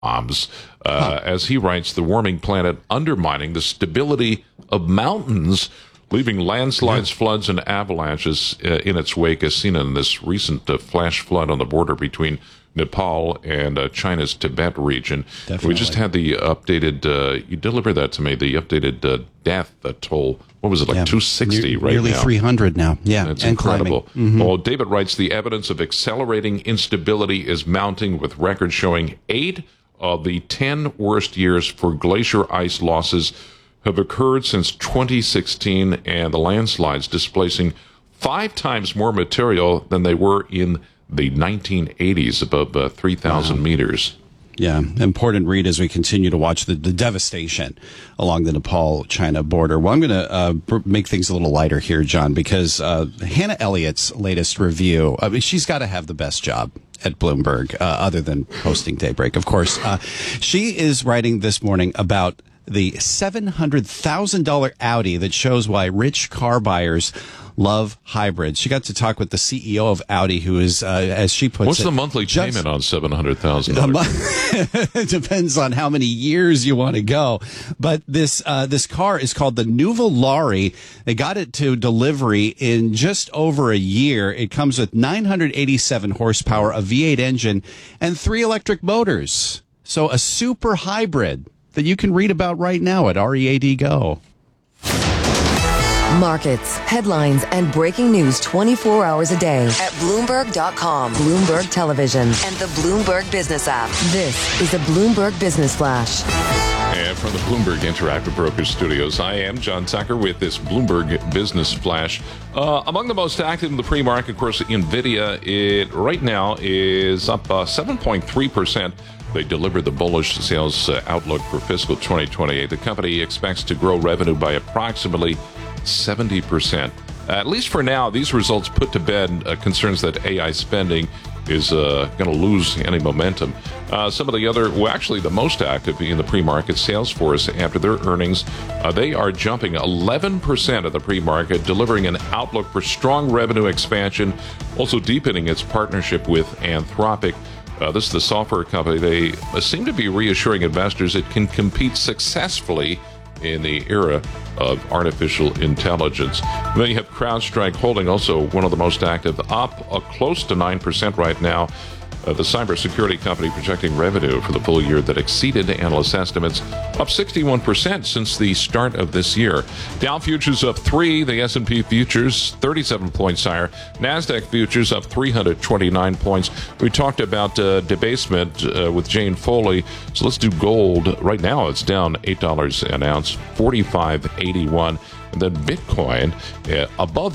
bombs. As he writes, the warming planet undermining the stability of mountains, leaving landslides, floods, and avalanches in its wake, as seen in this recent flash flood on the border between Nepal and China's Tibet region. Definitely. We just had the updated, you delivered that to me, the updated death toll. What was it, like 260 right now? Nearly 300 now. Yeah, That's and incredible. Mm-hmm. Well, David writes, the evidence of accelerating instability is mounting, with records showing 8 of the 10 worst years for glacier ice losses have occurred since 2016, and the landslides displacing 5 times more material than they were in the 1980s, above 3,000 meters. Yeah, important read as we continue to watch the devastation along the Nepal-China border. Well, I'm going to make things a little lighter here, John, because Hannah Elliott's latest review, I mean, she's got to have the best job at Bloomberg, other than hosting Daybreak, of course. She is writing this morning about the $700,000 Audi that shows why rich car buyers love hybrids. She got to talk with the CEO of Audi, who is, as she puts What's it... the monthly payment on $700,000? It depends on how many years you want to go. But this car is called the Nuvolari. They got it to delivery in just over a year. It comes with 987 horsepower, a V8 engine, and 3 electric motors. So a super hybrid that you can read about right now at READ Go. Markets, headlines, and breaking news 24 hours a day at Bloomberg.com, Bloomberg Television, and the Bloomberg Business app. This is the Bloomberg Business Flash. And from the Bloomberg Interactive Brokers Studios, I am John Tucker with this Bloomberg Business Flash. Among the most active in the pre-market, of course, NVIDIA, it right now is up 7.3%. They delivered the bullish sales outlook for fiscal 2028. The company expects to grow revenue by approximately 70%. At least for now, these results put to bed concerns that AI spending is going to lose any momentum. Some of the other, well, actually the most active in the pre-market, Salesforce, after their earnings, they are jumping 11% of the pre-market, delivering an outlook for strong revenue expansion, also deepening its partnership with Anthropic. This is the software company. They seem to be reassuring investors it can compete successfully in the era of artificial intelligence. Then you have CrowdStrike Holding, also one of the most active, up close to 9% right now. The cybersecurity company projecting revenue for the full year that exceeded analyst estimates, up 61% since the start of this year. Dow futures up 3, the S&P futures 37 points higher, NASDAQ futures up 329 points. We talked about debasement with Jane Foley, so let's do gold. Right now it's down $8 an ounce, 45.81. And then Bitcoin above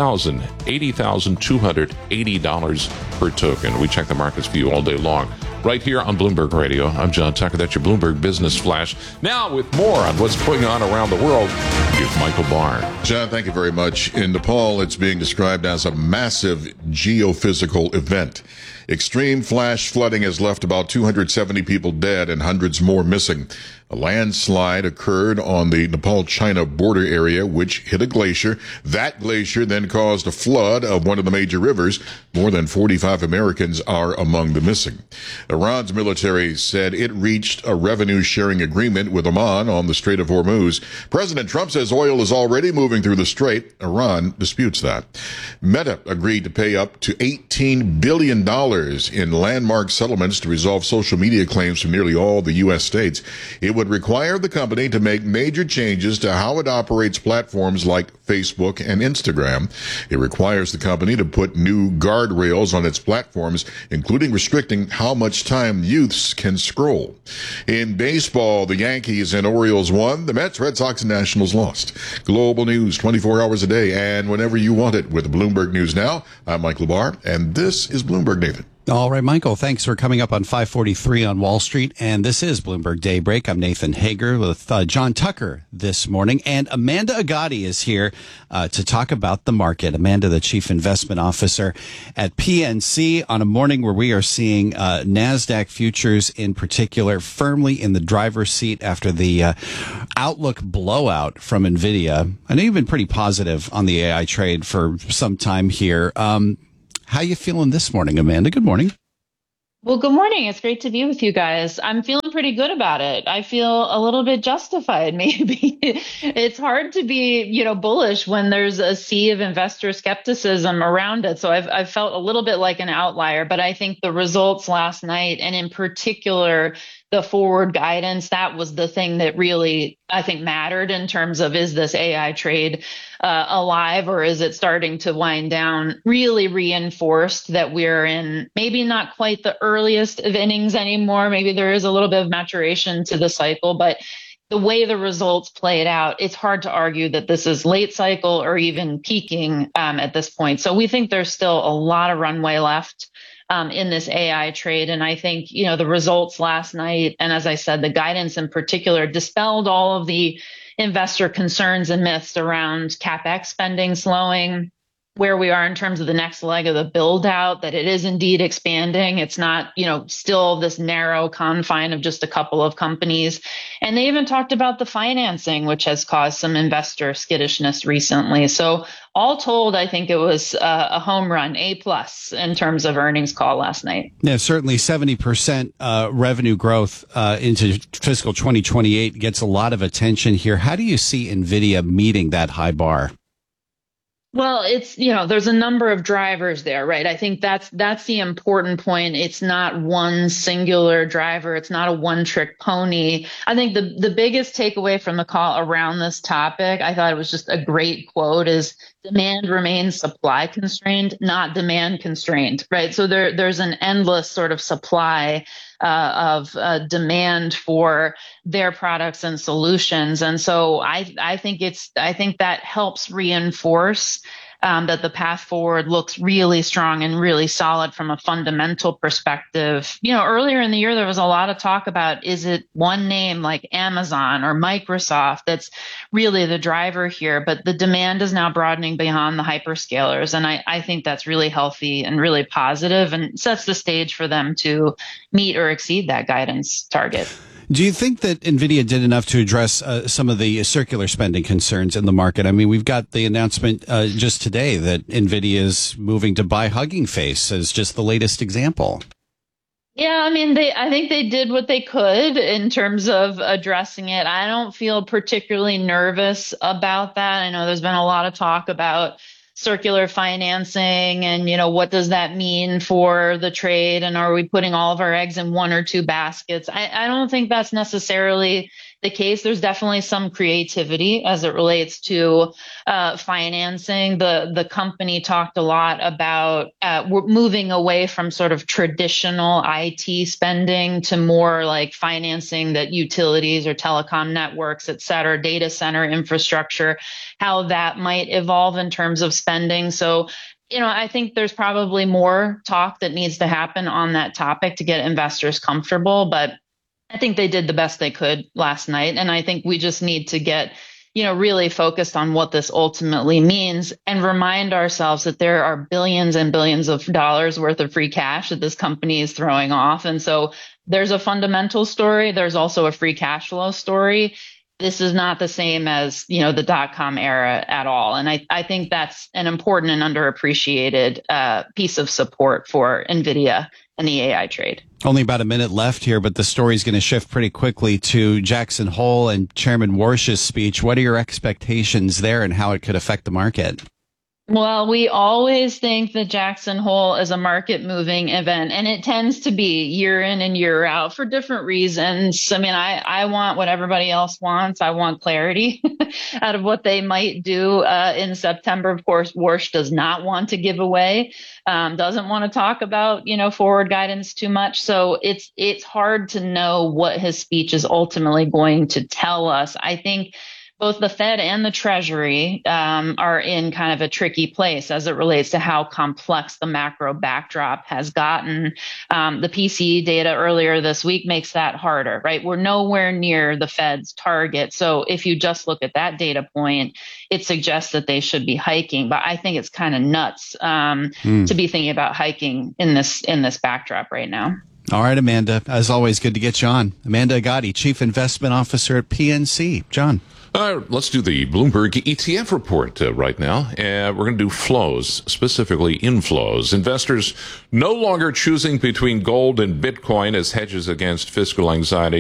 $80,280 per token. We check the markets for you all day long. Right here on Bloomberg Radio. I'm John Tucker. That's your Bloomberg Business Flash. Now, with more on what's going on around the world, here's Michael Barr. John, thank you very much. In Nepal, it's being described as a massive geophysical event. Extreme flash flooding has left about 270 people dead and hundreds more missing. A landslide occurred on the Nepal-China border area, which hit a glacier. That glacier then caused a flood of one of the major rivers. More than 45 Americans are among the missing. Iran's military said it reached a revenue-sharing agreement with Oman on the Strait of Hormuz. President Trump says oil is already moving through the strait. Iran disputes that. Meta agreed to pay up to $18 billion in landmark settlements to resolve social media claims from nearly all the U.S. states. It would require the company to make major changes to how it operates platforms like Facebook and Instagram. It requires the company to put new guardrails on its platforms, including restricting how much time youths can scroll. In baseball, the Yankees and Orioles won. The Mets, Red Sox, and Nationals lost. Global news 24 hours a day and whenever you want it with Bloomberg News Now. I'm Mike LaBarre, and this is Bloomberg Nathan. All right, Michael, thanks for coming up on 543 on Wall Street. And this is Bloomberg Daybreak. I'm Nathan Hager with John Tucker this morning. And Amanda Agati is here to talk about the market. Amanda, the Chief Investment Officer at PNC, on a morning where we are seeing NASDAQ futures in particular firmly in the driver's seat after the outlook blowout from NVIDIA. I know you've been pretty positive on the AI trade for some time here. How you feeling this morning, Amanda? Good morning. Well, good morning. It's great to be with you guys. I'm feeling pretty good about it. I feel a little bit justified, maybe. It's hard to be, bullish when there's a sea of investor skepticism around it. So I've felt a little bit like an outlier, but I think the results last night, and in particular, the forward guidance, that was the thing that really, I think, mattered in terms of, is this AI trade alive, or is it starting to wind down? Really reinforced that we're in maybe not quite the earliest of innings anymore. Maybe there is a little bit of maturation to the cycle, but the way the results played out, it's hard to argue that this is late cycle or even peaking at this point. So we think there's still a lot of runway left in this AI trade. And I think, the results last night, and as I said, the guidance in particular, dispelled all of the investor concerns and myths around CapEx spending slowing, where we are in terms of the next leg of the build out, that it is indeed expanding. It's not, still this narrow confine of just a couple of companies. And they even talked about the financing, which has caused some investor skittishness recently. So all told, I think it was a home run, A+ in terms of earnings call last night. Yeah, certainly 70% revenue growth into fiscal 2028 gets a lot of attention here. How do you see NVIDIA meeting that high bar? Well, it's, there's a number of drivers there, right? I think that's the important point. It's not one singular driver. It's not a one-trick pony. I think the biggest takeaway from the call around this topic, I thought it was just a great quote, is demand remains supply constrained, not demand constrained, right? So there's an endless sort of supply of demand for their products and solutions. And so I think that helps reinforce that the path forward looks really strong and really solid from a fundamental perspective. Earlier in the year, there was a lot of talk about, is it one name like Amazon or Microsoft that's really the driver here? But the demand is now broadening beyond the hyperscalers. And I think that's really healthy and really positive and sets the stage for them to meet or exceed that guidance target. Do you think that NVIDIA did enough to address some of the circular spending concerns in the market? I mean, we've got the announcement just today that NVIDIA is moving to buy Hugging Face as just the latest example. Yeah, I mean, I think they did what they could in terms of addressing it. I don't feel particularly nervous about that. I know there's been a lot of talk about circular financing and, what does that mean for the trade? And are we putting all of our eggs in one or two baskets? I don't think that's necessarily the case. There's definitely some creativity as it relates to financing. The company talked a lot about we're moving away from sort of traditional IT spending to more like financing that utilities or telecom networks, et cetera, data center infrastructure, how that might evolve in terms of spending. So, I think there's probably more talk that needs to happen on that topic to get investors comfortable, but I think they did the best they could last night. And I think we just need to get, really focused on what this ultimately means and remind ourselves that there are billions and billions of dollars worth of free cash that this company is throwing off. And so there's a fundamental story. There's also a free cash flow story. This is not the same as, the dot-com era at all. And I think that's an important and underappreciated piece of support for NVIDIA and the AI trade. Only about a minute left here, but the story's going to shift pretty quickly to Jackson Hole and Chairman Warsh's speech. What are your expectations there and how it could affect the market? Well, we always think that Jackson Hole is a market moving event, and it tends to be year in and year out for different reasons. I mean, I want what everybody else wants. I want clarity out of what they might do in September. Of course, Warsh does not want to give away, doesn't want to talk about, forward guidance too much. So it's hard to know what his speech is ultimately going to tell us. I think both the Fed and the Treasury are in kind of a tricky place as it relates to how complex the macro backdrop has gotten. The PCE data earlier this week makes that harder, right? We're nowhere near the Fed's target. So if you just look at that data point, it suggests that they should be hiking. But I think it's kind of nuts to be thinking about hiking in this backdrop right now. All right, Amanda. As always, good to get you on. Amanda Agati, Chief Investment Officer at PNC. John. Let's do the Bloomberg ETF report right now. We're going to do flows, specifically inflows. Investors no longer choosing between gold and Bitcoin as hedges against fiscal anxiety.